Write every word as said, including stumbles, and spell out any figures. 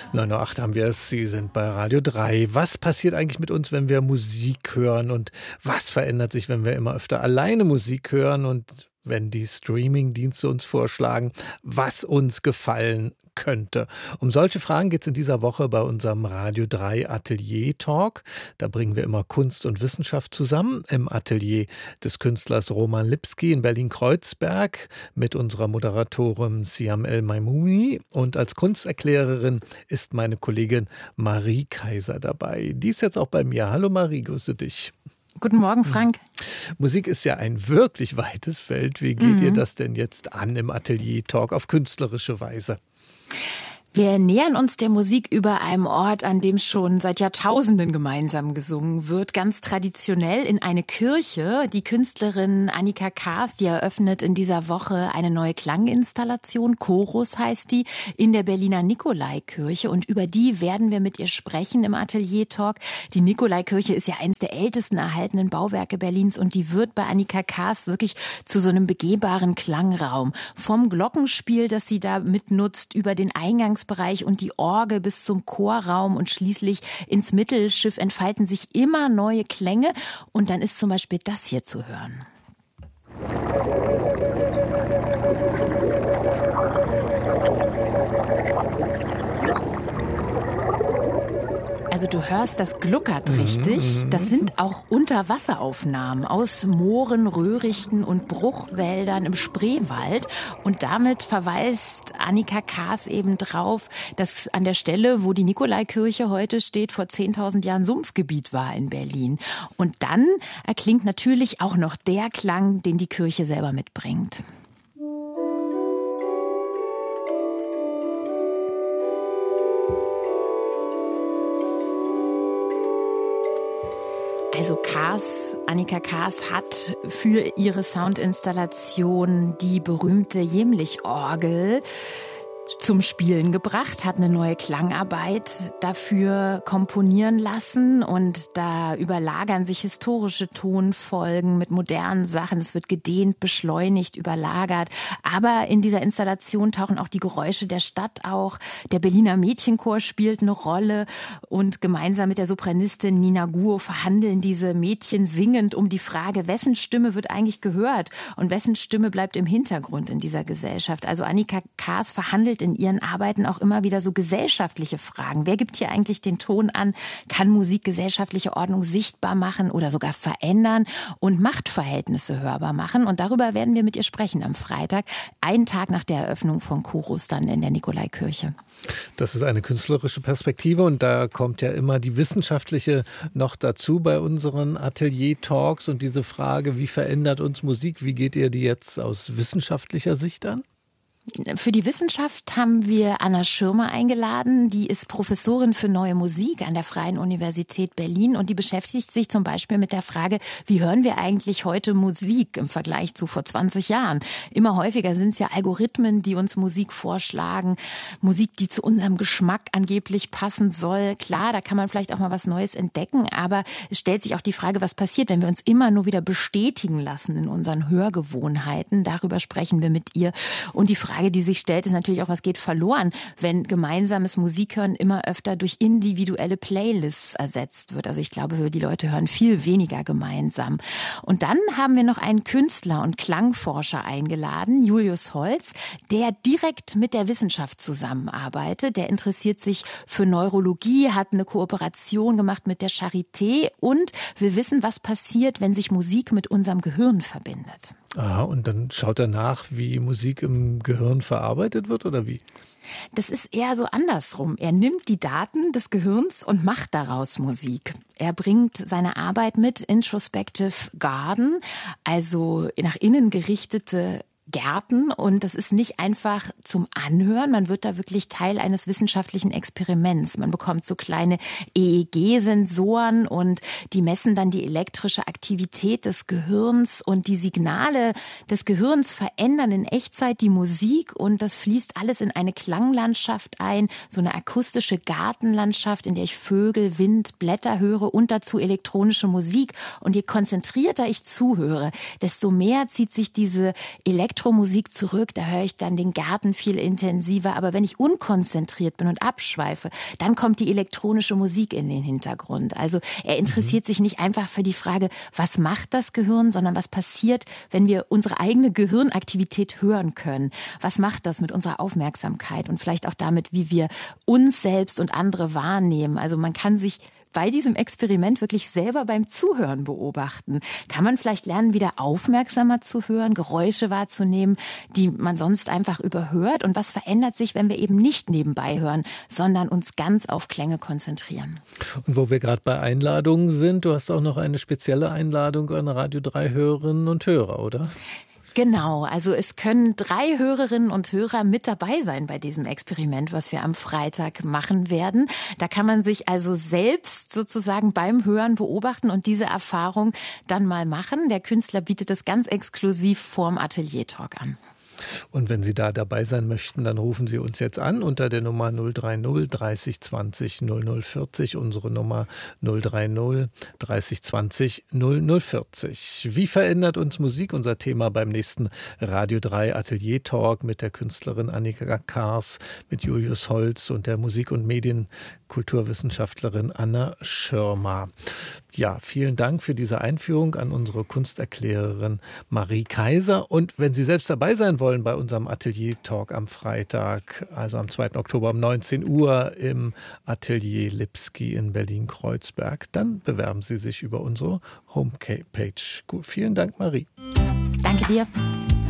neun Uhr acht haben wir es, Sie sind bei Radio drei. Was passiert eigentlich mit uns, wenn wir Musik hören? Und was verändert sich, wenn wir immer öfter alleine Musik hören? Und wenn die Streaming-Dienste uns vorschlagen, was uns gefallen könnte. Um solche Fragen geht es in dieser Woche bei unserem Radio drei Atelier Talk. Da bringen wir immer Kunst und Wissenschaft zusammen im Atelier des Künstlers Roman Lipski in Berlin-Kreuzberg mit unserer Moderatorin Siam El-Maimouni. Und als Kunsterklärerin ist meine Kollegin Marie Kaiser dabei. Die ist jetzt auch bei mir. Hallo Marie, grüße dich. Guten Morgen, Frank. Musik ist ja ein wirklich weites Feld. Wie geht mhm. ihr das denn jetzt an im Atelier Talk auf künstlerische Weise? Wir nähern uns der Musik über einem Ort, an dem schon seit Jahrtausenden gemeinsam gesungen wird, ganz traditionell in eine Kirche. Die Künstlerin Annika Kaas, die eröffnet in dieser Woche eine neue Klanginstallation, Chorus heißt die, in der Berliner Nikolaikirche, und über die werden wir mit ihr sprechen im Atelier Talk. Die Nikolaikirche ist ja eines der ältesten erhaltenen Bauwerke Berlins und die wird bei Annika Kaas wirklich zu so einem begehbaren Klangraum. Vom Glockenspiel, das sie da mitnutzt, über den Eingangs Bereich und die Orgel bis zum Chorraum und schließlich ins Mittelschiff entfalten sich immer neue Klänge. Und dann ist zum Beispiel das hier zu hören. Also du hörst, das gluckert richtig. Das sind auch Unterwasseraufnahmen aus Mooren, Röhrichten und Bruchwäldern im Spreewald. Und damit verweist Annika Kaas eben drauf, dass an der Stelle, wo die Nikolaikirche heute steht, vor zehntausend Jahren Sumpfgebiet war in Berlin. Und dann erklingt natürlich auch noch der Klang, den die Kirche selber mitbringt. Also Kaas, Annika Kaas hat für ihre Soundinstallation die berühmte Jemlich-Orgel zum Spielen gebracht, hat eine neue Klangarbeit dafür komponieren lassen und da überlagern sich historische Tonfolgen mit modernen Sachen. Es wird gedehnt, beschleunigt, überlagert. Aber in dieser Installation tauchen auch die Geräusche der Stadt auch. Der Berliner Mädchenchor spielt eine Rolle und gemeinsam mit der Sopranistin Nina Guo verhandeln diese Mädchen singend um die Frage, wessen Stimme wird eigentlich gehört und wessen Stimme bleibt im Hintergrund in dieser Gesellschaft. Also Annika Kaas verhandelt in ihren Arbeiten auch immer wieder so gesellschaftliche Fragen. Wer gibt hier eigentlich den Ton an? Kann Musik gesellschaftliche Ordnung sichtbar machen oder sogar verändern und Machtverhältnisse hörbar machen? Und darüber werden wir mit ihr sprechen am Freitag, einen Tag nach der Eröffnung von Chorus dann in der Nikolaikirche. Das ist eine künstlerische Perspektive und da kommt ja immer die wissenschaftliche noch dazu bei unseren Atelier-Talks und diese Frage, wie verändert uns Musik? Wie geht ihr die jetzt aus wissenschaftlicher Sicht an? Für die Wissenschaft haben wir Anna Schirmer eingeladen. Die ist Professorin für Neue Musik an der Freien Universität Berlin und die beschäftigt sich zum Beispiel mit der Frage, wie hören wir eigentlich heute Musik im Vergleich zu vor zwanzig Jahren? Immer häufiger sind es ja Algorithmen, die uns Musik vorschlagen, Musik, die zu unserem Geschmack angeblich passen soll. Klar, da kann man vielleicht auch mal was Neues entdecken, aber es stellt sich auch die Frage, was passiert, wenn wir uns immer nur wieder bestätigen lassen in unseren Hörgewohnheiten. Darüber sprechen wir mit ihr. Und die Frage, die sich stellt, ist natürlich auch, was geht verloren, wenn gemeinsames Musikhören immer öfter durch individuelle Playlists ersetzt wird. Also ich glaube, die Leute hören viel weniger gemeinsam. Und dann haben wir noch einen Künstler und Klangforscher eingeladen, Julius Holz, der direkt mit der Wissenschaft zusammenarbeitet. Der interessiert sich für Neurologie, hat eine Kooperation gemacht mit der Charité und will wissen, was passiert, wenn sich Musik mit unserem Gehirn verbindet. Aha, und dann schaut er nach, wie Musik im Gehirn verarbeitet wird, oder wie? Das ist eher so andersrum. Er nimmt die Daten des Gehirns und macht daraus Musik. Er bringt seine Arbeit mit Introspective Garden, also nach innen gerichtete Gärten, und das ist nicht einfach zum Anhören, man wird da wirklich Teil eines wissenschaftlichen Experiments. Man bekommt so kleine E E G-Sensoren und die messen dann die elektrische Aktivität des Gehirns und die Signale des Gehirns verändern in Echtzeit die Musik und das fließt alles in eine Klanglandschaft ein, so eine akustische Gartenlandschaft, in der ich Vögel, Wind, Blätter höre und dazu elektronische Musik. Und je konzentrierter ich zuhöre, desto mehr zieht sich diese elektronische Elektromusik zurück, da höre ich dann den Garten viel intensiver. Aber wenn ich unkonzentriert bin und abschweife, dann kommt die elektronische Musik in den Hintergrund. Also er interessiert mhm. sich nicht einfach für die Frage, was macht das Gehirn, sondern was passiert, wenn wir unsere eigene Gehirnaktivität hören können. Was macht das mit unserer Aufmerksamkeit und vielleicht auch damit, wie wir uns selbst und andere wahrnehmen. Also man kann sich bei diesem Experiment wirklich selber beim Zuhören beobachten. Kann man vielleicht lernen, wieder aufmerksamer zu hören, Geräusche wahrzunehmen, die man sonst einfach überhört? Und was verändert sich, wenn wir eben nicht nebenbei hören, sondern uns ganz auf Klänge konzentrieren? Und wo wir gerade bei Einladungen sind, du hast auch noch eine spezielle Einladung an Radio drei Hörerinnen und Hörer, oder? Genau, also es können drei Hörerinnen und Hörer mit dabei sein bei diesem Experiment, was wir am Freitag machen werden. Da kann man sich also selbst sozusagen beim Hören beobachten und diese Erfahrung dann mal machen. Der Künstler bietet es ganz exklusiv vorm Atelier-Talk an. Und wenn Sie da dabei sein möchten, dann rufen Sie uns jetzt an unter der Nummer null drei null dreißig zwanzig null null vierzig, unsere Nummer null drei null dreißig zwanzig null null vierzig. Wie verändert uns Musik? Unser Thema beim nächsten Radio drei Atelier Talk mit der Künstlerin Annika Kaas, mit Julius Holz und der Musik- und Medienkulturwissenschaftlerin Anna Schirmer. Ja, vielen Dank für diese Einführung an unsere Kunsterklärerin Marie Kaiser. Und wenn Sie selbst dabei sein wollen bei unserem Atelier-Talk am Freitag, also am zweiten Oktober um neunzehn Uhr im Atelier Lipski in Berlin-Kreuzberg, dann bewerben Sie sich über unsere Homepage. Gut, vielen Dank, Marie. Danke dir.